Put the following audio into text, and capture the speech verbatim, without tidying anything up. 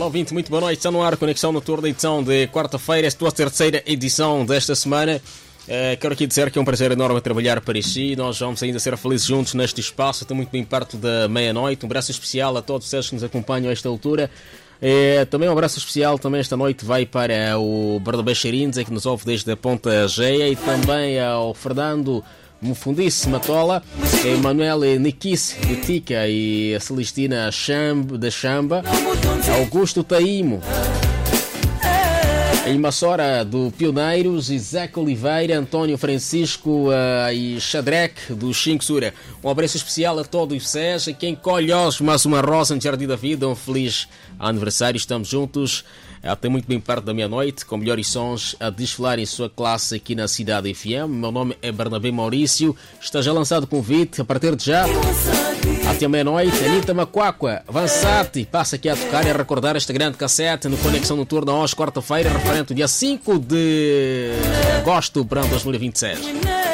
ouvinte, muito boa noite. Está no ar a Conexão Noturna, edição de quarta-feira, esta é a terceira edição desta semana. Uh, quero aqui dizer que é um prazer enorme trabalhar para si. Nós vamos ainda ser felizes juntos neste espaço. Estou muito bem perto da meia-noite. Um abraço especial a todos vocês que nos acompanham a esta altura. Uh, também um abraço especial também esta noite vai para o Bernabé Cheirinhos, que nos ouve desde a Ponta Geia, e também ao Fernando Mufundice Matola, a Emanuel Nikice de Tica e a Celestina Chamb, da Chamba, Augusto Taimo em Massora do Pioneiros, Isaac Oliveira, António Francisco uh, e Xadrec do Xinxura. Um abraço especial a todos vocês, a quem colhe hoje mais uma rosa no Jardim da Vida. Um feliz aniversário, estamos juntos até muito bem perto da meia-noite, com melhores sons a desfilar em sua classe aqui na Cidade F M. Meu nome é Bernabé Maurício, está já lançado o convite a partir de já. Até meia-noite, Anitta Macuacua, Avançate, passa aqui a tocar e a recordar esta grande cassete no Conexão Noturna hoje, quarta-feira, referente ao dia cinco de agosto para dois mil e vinte e seis.